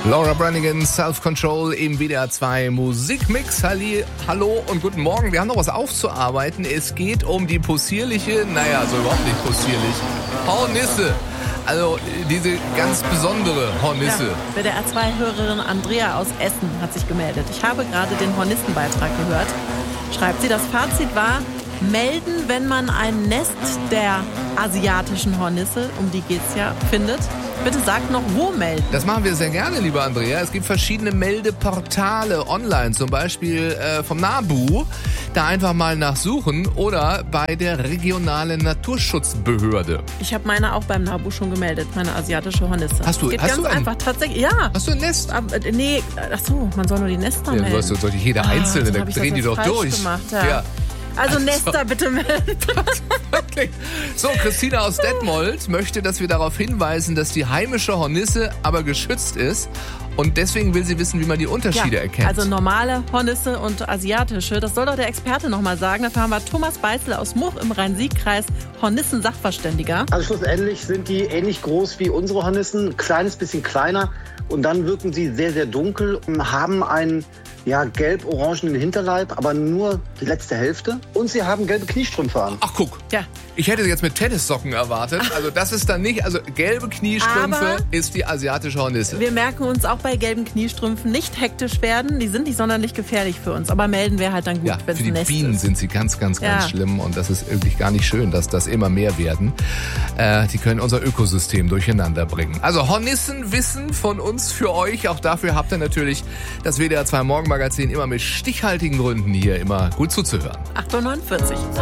Laura Branigan, Self-Control im WDR 2 Musikmix. Hallo und guten Morgen. Wir haben noch was aufzuarbeiten. Es geht um die possierliche, also überhaupt nicht possierlich, Hornisse. Also diese ganz besondere Hornisse. Ja, WDR 2-Hörerin Andrea aus Essen hat sich gemeldet. Ich habe gerade den Hornissenbeitrag gehört. Schreibt sie, das Fazit war: melden, wenn man ein Nest der asiatischen Hornisse, um die geht's ja, findet. Bitte sagt noch, wo melden. Das machen wir sehr gerne, liebe Andrea. Es gibt verschiedene Meldeportale online, zum Beispiel vom NABU. Da einfach mal nachsuchen oder bei der regionalen Naturschutzbehörde. Ich habe meine auch beim NABU schon gemeldet, meine asiatische Hornisse. Hast du? Geht Hast ganz du einfach, tatsächlich. Ja. Hast du ein Nest? Nee, achso, man soll nur die Nester melden. Du sollst jede einzelne, dann da drehen die doch durch. Gemacht, ja. Also Nester bitte melden. So, Christina aus Detmold möchte, dass wir darauf hinweisen, dass die heimische Hornisse aber geschützt ist. Und deswegen will sie wissen, wie man die Unterschiede erkennt. Also normale Hornisse und asiatische. Das soll doch der Experte nochmal sagen. Dafür haben wir Thomas Beißel aus Much im Rhein-Sieg-Kreis, Hornissen-Sachverständiger. Also schlussendlich sind die ähnlich groß wie unsere Hornissen, ein kleines bisschen kleiner. Und dann wirken sie sehr, sehr dunkel und haben einen gelb-orangenen Hinterleib, aber nur die letzte Hälfte. Und sie haben gelbe Kniestrümpfe an. Ach, guck. Ja. Ich hätte jetzt mit Tennissocken erwartet. Also das ist dann nicht, also gelbe Kniestrümpfe ist die asiatische Hornisse. Wir merken uns auch bei gelben Kniestrümpfen nicht hektisch werden. Die sind nicht sonderlich gefährlich für uns. Aber melden wäre halt dann gut, wenn es ein Nest ist. Für die Bienen sind sie ganz, ganz, ganz schlimm. Und das ist wirklich gar nicht schön, dass das immer mehr werden. Die können unser Ökosystem durcheinander bringen. Also Hornissenwissen von uns für euch. Auch dafür habt ihr natürlich das WDR 2 Morgenmagazin immer mit stichhaltigen Gründen hier immer gut zuzuhören. 8:49 Uhr.